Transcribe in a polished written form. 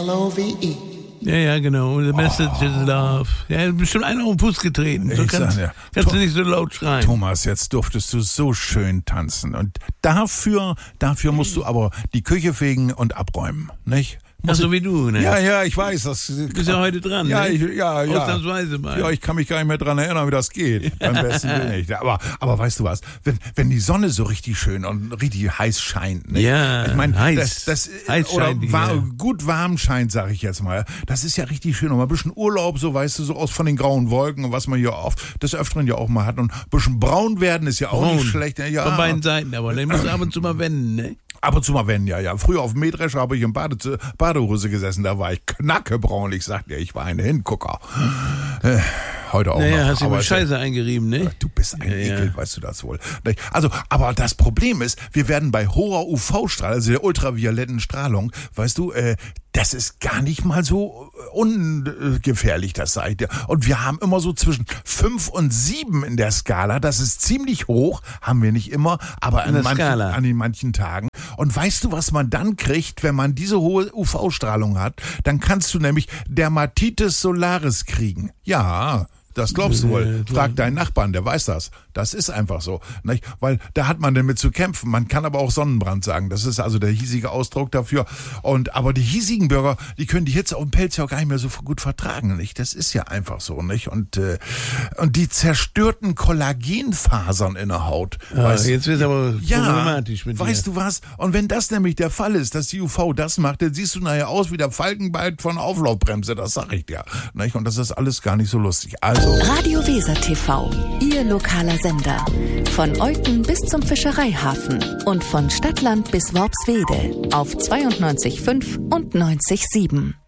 L-O-V-E. Ja, genau. The message is love. Ja, er hat bestimmt einer auf den Fuß getreten. So kannst du nicht so laut schreien. Thomas, jetzt durftest du so schön tanzen. Und dafür musst du aber die Küche fegen und abräumen, nicht? Ach, so wie du, ne? Ja, ich weiß. Du bist ja heute dran, ja, ne? Ja. Ausnahmsweise mal. Ja, ich kann mich gar nicht mehr dran erinnern, wie das geht. Beim besten Willen nicht. Aber weißt du was? Wenn die Sonne so richtig schön und richtig heiß scheint, ne? Ja, ich meine, heiß. Heiß oder scheint die, gut warm scheint, sag ich jetzt mal. Das ist ja richtig schön. Und mal ein bisschen Urlaub, so weißt du, so aus von den grauen Wolken und was man hier des Öfteren ja auch mal hat. Und ein bisschen braun werden ist ja auch nicht schlecht. Ja. Von beiden Seiten, aber dann musst du ab und zu mal wenden, ne? Ab und zu mal wenden, ja. Früher auf dem Mähdrescher habe ich in Badehose gesessen, da war ich knackebraun. Ich sagte ja, ich war ein Hingucker. Heute auch noch. Hast du mal Scheiße eingerieben, ne? Du bist ein Ekel, weißt du das wohl. Also, aber das Problem ist, wir werden bei hoher UV-Strahlung, also der ultravioletten Strahlung, weißt du, das ist gar nicht mal so ungefährlich, das sag ich dir. Und wir haben immer so zwischen 5 und 7 in der Skala. Das ist ziemlich hoch, haben wir nicht immer, aber an den manchen Tagen. Und weißt du, was man dann kriegt, wenn man diese hohe UV-Strahlung hat? Dann kannst du nämlich Dermatitis solaris kriegen. Ja, das glaubst du wohl. Frag deinen Nachbarn, der weiß das. Das ist einfach so. Nicht? Weil da hat man damit zu kämpfen. Man kann aber auch Sonnenbrand sagen. Das ist also der hiesige Ausdruck dafür. Aber die hiesigen Bürger, die können die Hitze auf dem Pelz ja auch gar nicht mehr so gut vertragen. Nicht? Das ist ja einfach so. Nicht? Und die zerstörten Kollagenfasern in der Haut. Jetzt wird es aber problematisch mit dir. Weißt du was? Und wenn das nämlich der Fall ist, dass die UV das macht, dann siehst du nachher aus wie der Falkenbeit von Auflaufbremse. Das sag ich dir. Nicht? Und das ist alles gar nicht so lustig. Also Radio Weser TV, Ihr lokaler Sender. Von Euten bis zum Fischereihafen und von Stadtland bis Worpswede auf 92,5 und 90,7.